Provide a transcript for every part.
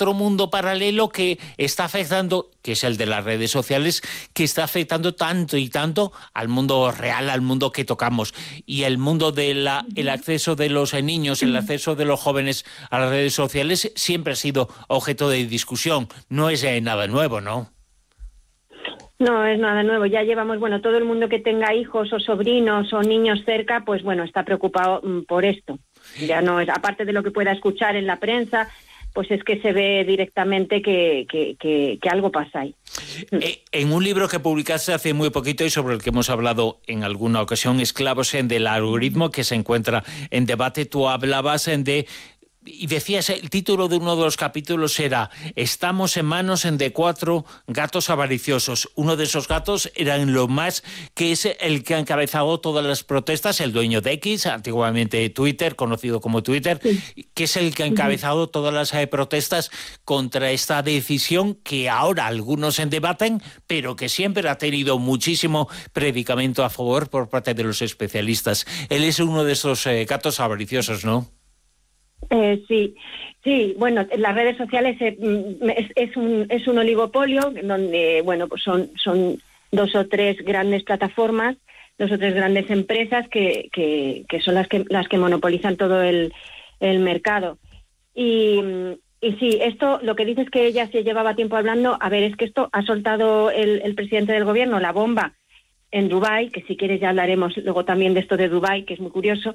otro mundo paralelo que está afectando, que es el de las redes sociales, que está afectando tanto y tanto al mundo real, al mundo que tocamos. Y el mundo del acceso de los niños, el acceso de los jóvenes a las redes sociales siempre ha sido objeto de discusión. No es nada nuevo, ¿no? No es nada nuevo, ya llevamos, todo el mundo que tenga hijos o sobrinos o niños cerca, pues está preocupado por esto. Ya no es, aparte de lo que pueda escuchar en la prensa, pues es que se ve directamente que algo pasa ahí. En un libro que publicaste hace muy poquito y sobre el que hemos hablado en alguna ocasión, Esclavos del algoritmo, que se encuentra en debate, tú hablabas de... Y decías, el título de uno de los capítulos era «Estamos en manos de 4 gatos avariciosos». Uno de esos gatos era Elon Musk, que es el que ha encabezado todas las protestas, el dueño de X, antiguamente Twitter, conocido como Twitter, que es el que ha encabezado todas las protestas contra esta decisión que ahora algunos debaten, pero que siempre ha tenido muchísimo predicamento a favor por parte de los especialistas. Él es uno de esos gatos avariciosos, ¿no? Sí, las redes sociales es un oligopolio donde, pues son 2 o 3 grandes plataformas, 2 o 3 grandes empresas que son las que monopolizan todo el mercado. Y sí, esto, lo que dices que ella se llevaba tiempo hablando, es que esto ha soltado el presidente del gobierno, la bomba, en Dubái, que si quieres ya hablaremos luego también de esto de Dubái, que es muy curioso.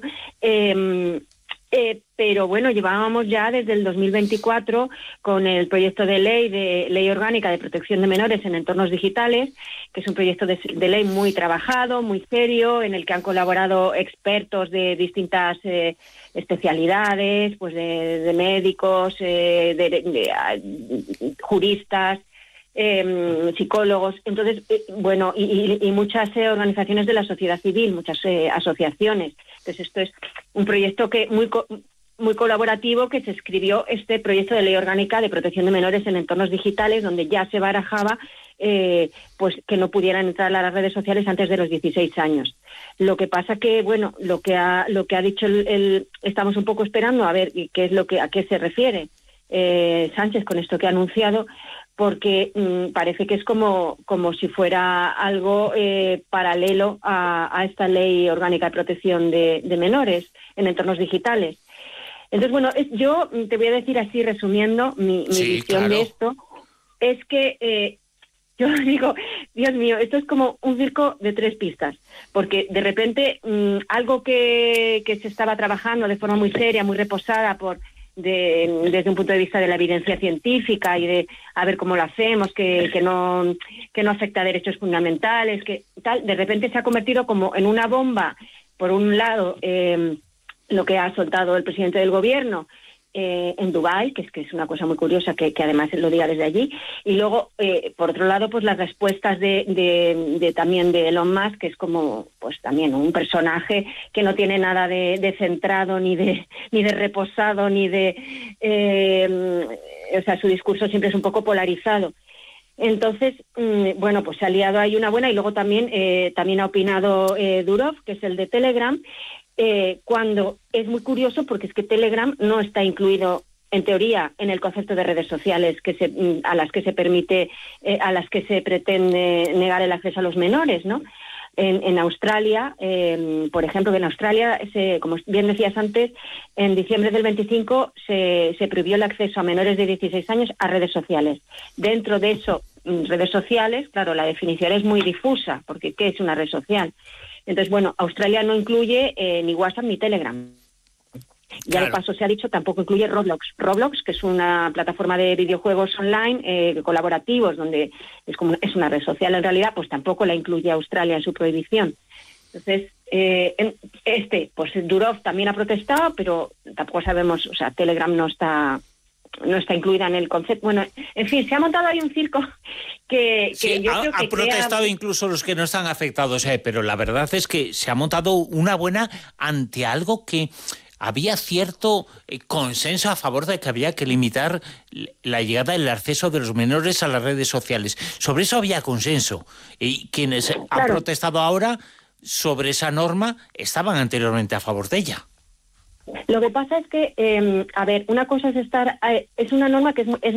Pero llevábamos ya desde el 2024 con el proyecto de ley orgánica de protección de menores en entornos digitales, que es un proyecto de ley muy trabajado, muy serio, en el que han colaborado expertos de distintas especialidades, pues de médicos, juristas, psicólogos, entonces y muchas organizaciones de la sociedad civil, muchas asociaciones. Entonces esto es un proyecto que muy colaborativo, que se escribió este proyecto de ley orgánica de protección de menores en entornos digitales, donde ya se barajaba pues que no pudieran entrar a las redes sociales antes de los 16 años. Lo que pasa que lo que ha dicho estamos un poco esperando a ver qué es a qué se refiere Sánchez con esto que ha anunciado, porque parece que es como si fuera algo paralelo a esta ley orgánica de protección de menores en entornos digitales. Entonces, yo te voy a decir así, resumiendo, mi visión de esto, es que yo digo, Dios mío, esto es como un circo de 3 pistas, porque de repente algo que se estaba trabajando de forma muy seria, muy reposada desde un punto de vista de la evidencia científica y de a ver cómo lo hacemos, que no afecta a derechos fundamentales, que tal, de repente se ha convertido como en una bomba. Por un lado, lo que ha soltado el presidente del gobierno en Dubái, que es una cosa muy curiosa que además lo diga desde allí, y luego por otro lado pues las respuestas de también de Elon Musk, que es como pues también un personaje que no tiene nada de centrado ni de reposado ni de su discurso siempre es un poco polarizado. Entonces, pues se ha liado ahí una buena, y luego también ha opinado Durov, que es el de Telegram, cuando es muy curioso porque es que Telegram no está incluido en teoría en el concepto de redes sociales a las que se pretende negar el acceso a los menores, ¿no? En Australia, por ejemplo, que en Australia, como bien decías antes, en diciembre del 25 se prohibió el acceso a menores de 16 años a redes sociales. Dentro de eso, redes sociales, claro, la definición es muy difusa, porque ¿qué es una red social? Entonces, Australia no incluye ni WhatsApp ni Telegram. Ya de paso se ha dicho, tampoco incluye Roblox, que es una plataforma de videojuegos online colaborativos, donde es una red social en realidad, pues tampoco la incluye Australia en su prohibición. Entonces, pues Durov también ha protestado, pero tampoco sabemos, Telegram no está incluida en el concepto. Bueno, en fin, se ha montado ahí un circo que yo creo que han protestado incluso los que no están afectados, pero la verdad es que se ha montado una buena ante algo que había cierto consenso a favor de que había que limitar la llegada, el acceso de los menores a las redes sociales. Sobre eso había consenso. Y quienes han protestado ahora sobre esa norma estaban anteriormente a favor de ella. Lo que pasa es que, una cosa es es una norma que es